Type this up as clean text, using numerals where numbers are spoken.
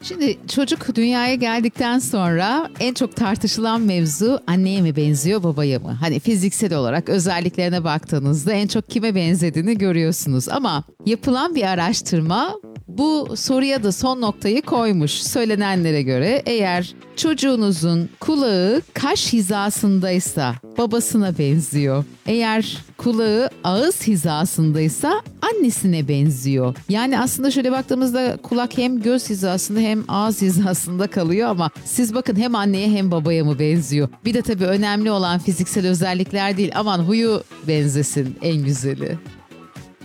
Şimdi çocuk dünyaya geldikten sonra en çok tartışılan mevzu anneye mi benziyor babaya mı? Hani fiziksel olarak özelliklerine baktığınızda en çok kime benzediğini görüyorsunuz. Ama yapılan bir araştırma bu soruya da son noktayı koymuş. Söylenenlere göre eğer çocuğunuzun kulağı kaş hizasındaysa babasına benziyor. Eğer kulağı ağız hizasındaysa annesine benziyor. Yani aslında şöyle baktığımızda kulak hem göz hizasında hem ağız hizasında kalıyor ama siz bakın hem anneye hem babaya mı benziyor? Bir de tabii önemli olan fiziksel özellikler değil, aman huyu benzesin en güzeli.